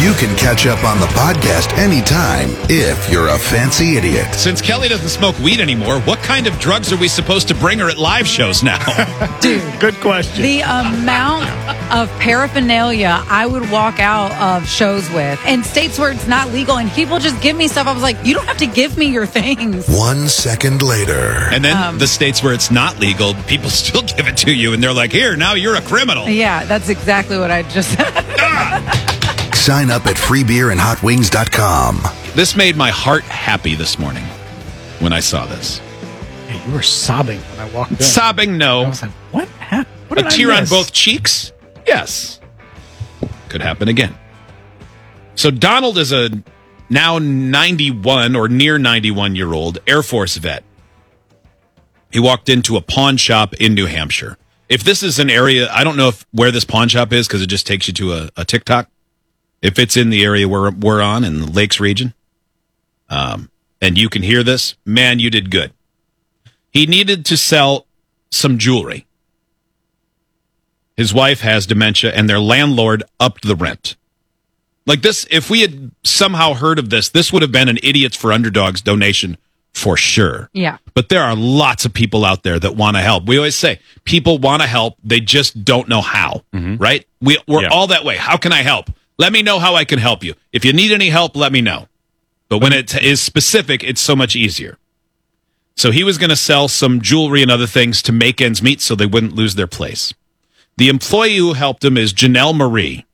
You can catch up on the podcast anytime if you're a fancy idiot. Since Kelly doesn't smoke weed anymore, what kind of drugs are we supposed to bring her at live shows now? Dude, good question. The amount of paraphernalia I would walk out of shows with, in states where it's not legal, and people just give me stuff. I was like, you don't have to give me your things. 1 second later. And then the states where it's not legal, people still give it to you, and they're like, here, now you're a criminal. Yeah, that's exactly what I just said. Sign up at freebeerandhotwings.com. This made my heart happy this morning when I saw this. Hey, you were sobbing when I walked in. Sobbing, I no. was like, what happened? What A did I tear on miss? both cheeks? Yes. Could happen again. So Donald is a now 91 or near 91-year-old Air Force vet. He walked into a pawn shop in New Hampshire. If this is an area, I don't know where this pawn shop is because it just takes you to a TikTok. If it's in the area where we're on, in the Lakes region, and you can hear this, man, you did good. He needed to sell some jewelry. His wife has dementia, and their landlord upped the rent. Like this, if we had somehow heard of this, this would have been an Idiots for Underdogs donation for sure. Yeah. But there are lots of people out there that want to help. We always say people want to help, they just don't know how, right? We're all that way. How can I help? Let me know how I can help you. If you need any help, let me know. But when it is specific, it's so much easier. So he was going to sell some jewelry and other things to make ends meet so they wouldn't lose their place. The employee who helped him is Janelle Marie.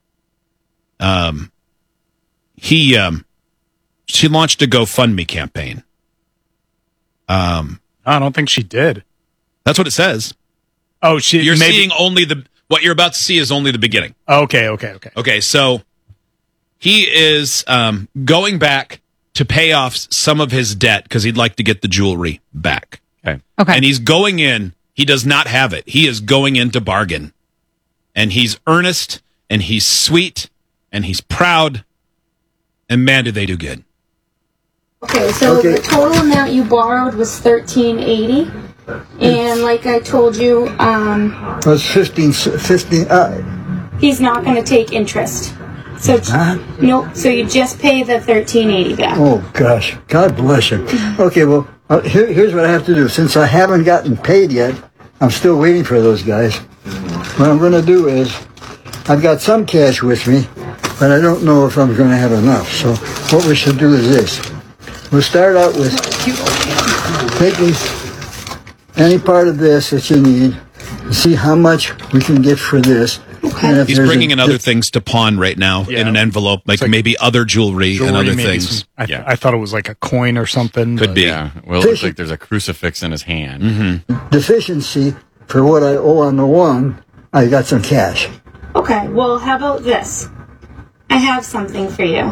She launched a GoFundMe campaign. I don't think she did. That's what it says. Oh, You're seeing only what you're about to see is only the beginning. Okay. Okay, so he is going back to pay off some of his debt because he'd like to get the jewelry back. Okay. And he's going in. He does not have it. He is going in to bargain. And he's earnest, and he's sweet, and he's proud. And man, did they do good. Okay, so the total amount you borrowed was $1,380. And like I told you, was 15, he's not going to take interest. So nope. So you just pay the $1,380 back. oh gosh, God bless you. Okay, well, here's what I have to do. Since I haven't gotten paid yet, I'm still waiting for those guys. What I'm going to do is, I've got some cash with me, but I don't know if I'm going to have enough. So what we should do is this. We'll start out with taking any part of this that you need, and see how much we can get for this. Okay. He's bringing in other things to pawn right now in an envelope, like maybe other jewelry and other maybe things. I thought it was like a coin or something. Could but- be. Yeah, well, it looks like there's a crucifix in his hand. deficiency for what I owe on the one. I got some cash. Okay. Well, how about this? I have something for you.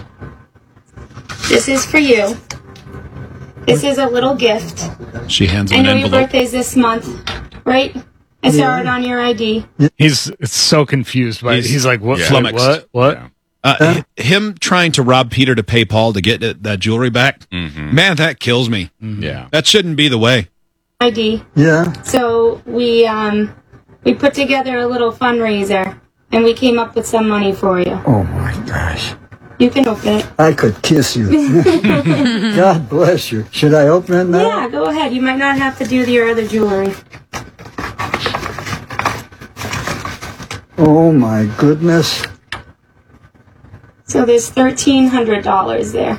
This is for you. This is a little gift. She hands him I an know your envelope. birthday's this month, right? I saw it on your ID. He's so confused by it. He's like, what? Yeah. Flummoxed. What? Yeah. Him trying to rob Peter to pay Paul to get that jewelry back, man, that kills me. Yeah. That shouldn't be the way. ID. Yeah. So we put together a little fundraiser, and we came up with some money for you. Oh my gosh. You can open it. I could kiss you. God bless you. Should I open it now? Yeah, go ahead. You might not have to do your other jewelry. Oh my goodness. So there's $1,300 there.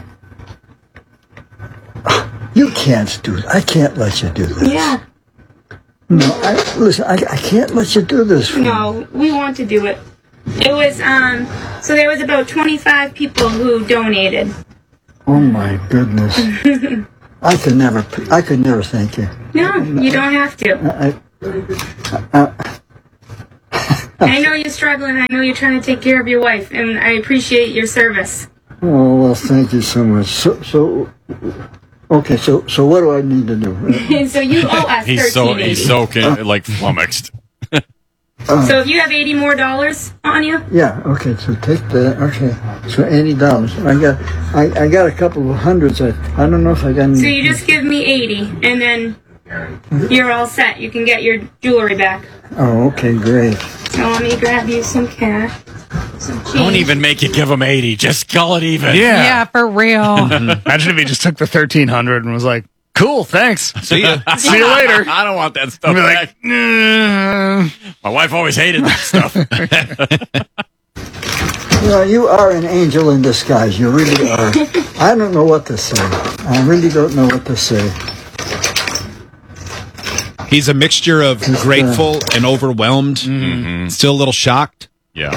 You can't do it. I can't let you do this. Yeah. No, listen, I can't let you do this. No, we want to do it. It was so there was about 25 people who donated. Oh my goodness. I could never thank you. No, you don't have to. I know you're struggling. I know you're trying to take care of your wife, and I appreciate your service. Oh, well, thank you so much. So what do I need to do? So you owe us $1,380. Like flummoxed. So if you have $80 more on you, Yeah, okay, so take that. Okay, so $80. I got a couple of hundreds. I don't know if I got any. so you just give me 80, and then you're all set. You can get your jewelry back. Oh, okay, great. So let me grab you some cash. some change. Don't even make you give him 80. Just call it even. Yeah, for real. Imagine if he just took the 1,300 and was like, "Cool, thanks. See ya. See you later." I don't want that stuff I'd be back. like, "Nah." My wife always hated that stuff. You know, you are an angel in disguise. You really are. I don't know what to say. I really don't know what to say. He's a mixture of grateful and overwhelmed. Still a little shocked. Yeah.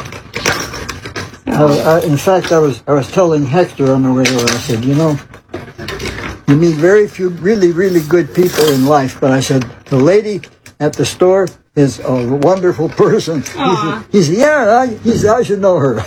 In fact, I was telling Hector on the way over, I said, you know, you meet very few really, really good people in life, but I said, the lady at the store is a wonderful person. He said, yeah, I should know her.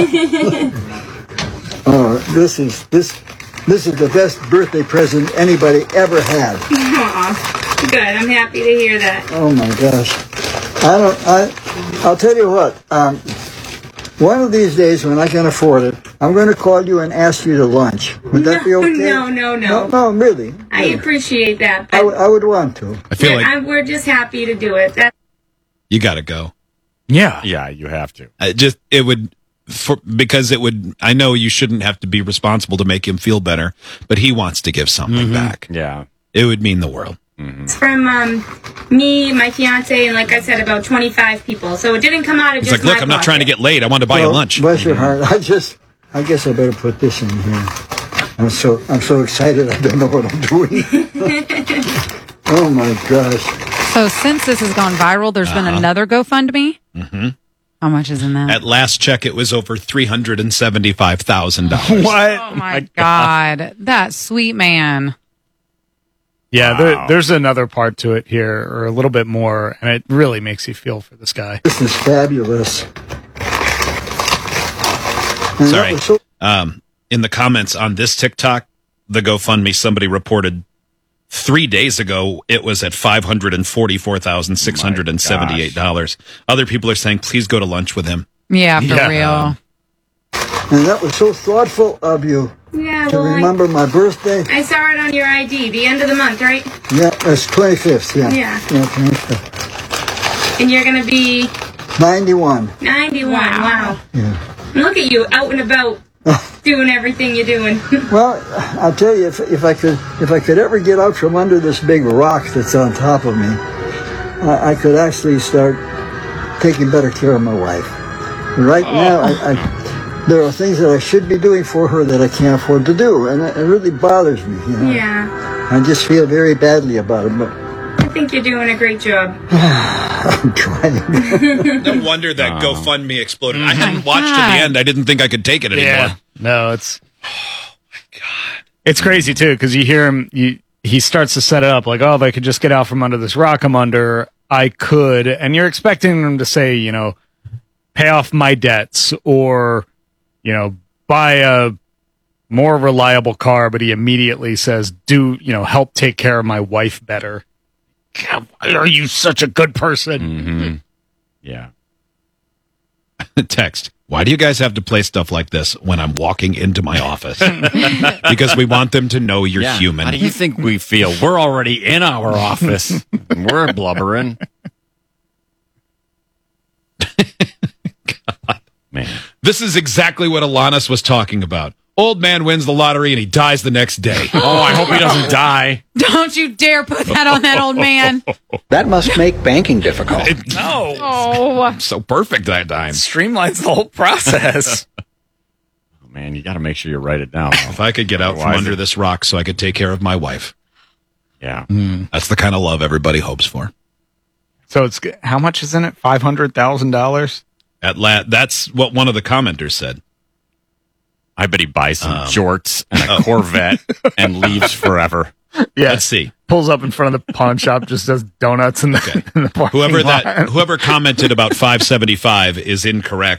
This is the best birthday present anybody ever had. Aw, good. I'm happy to hear that. Oh my gosh. I'll tell you what, one of these days when I can afford it, I'm going to call you and ask you to lunch. Would that be okay? No. No, really. I appreciate that, I but would want to. I feel like we're just happy to do it. you got to go. Yeah. Yeah, you have to. Because it would, I know you shouldn't have to be responsible to make him feel better, but he wants to give something back. Yeah. It would mean the world. It's from me, my fiance, and like I said, about 25 people. So it didn't come out of He's just like, look, my I'm not trying to pocket. get late. I want to buy you lunch. Bless your heart. I guess I better put this in here. I'm so excited I don't know what I'm doing. Oh my gosh. So since this has gone viral, there's been another GoFundMe. Mm-hmm. How much is in that? At last check, it was over $375,000. What? Oh my God. That sweet man. Yeah, there's another part to it here, or a little bit more, and it really makes you feel for this guy. This is fabulous. And Sorry. that was so- In the comments on this TikTok, the GoFundMe, somebody reported 3 days ago it was at $544,678. Other people are saying, please go to lunch with him. Yeah, for Yeah. real. and that was so thoughtful of you Yeah, to well, remember my birthday. I saw it on your ID, the end of the month, right? Yeah, it's 25th. Yeah. Yeah. 25th. And you're going to be 91. 91. Wow. Yeah. Look at you, out and about, doing everything you're doing. Well, I'll tell you, if I could ever get out from under this big rock that's on top of me, I could actually start taking better care of my wife. Right now, there are things that I should be doing for her that I can't afford to do, and it really bothers me. You know? Yeah. I just feel very badly about it, but I think you're doing a great job. I'm trying. No wonder that GoFundMe exploded. I hadn't watched to the God. end. I didn't think I could take it anymore. Yeah. No, it's. Oh my God. It's crazy too, because you hear him. He starts to set it up like, oh, if I could just get out from under this rock I'm under, I could. And you're expecting him to say, you know, pay off my debts or, you know, buy a more reliable car. But he immediately says, help take care of my wife better. God, why are you such a good person? Mm-hmm. Yeah. Text. Why do you guys have to play stuff like this when I'm walking into my office? Because we want them to know you're human. How do you think we feel? We're already in our office. And we're blubbering. God, man. This is exactly what Alanis was talking about. Old man wins the lottery and he dies the next day. Oh, I hope he doesn't die. Don't you dare put that on that old man. That must make banking difficult. No. Oh. So perfect that time. Streamlines the whole process. Oh, man, you got to make sure you write it down. If I could get out from Otherwise under it- this rock so I could take care of my wife. Yeah. That's the kind of love everybody hopes for. So it's how much is in it? $500,000. That's what one of the commenters said. I bet he buys some jorts and a Corvette and leaves forever. Yeah. Let's see. Pulls up in front of the pawn shop, just does donuts in the, in the parking lot. Whoever commented about 575 is incorrect.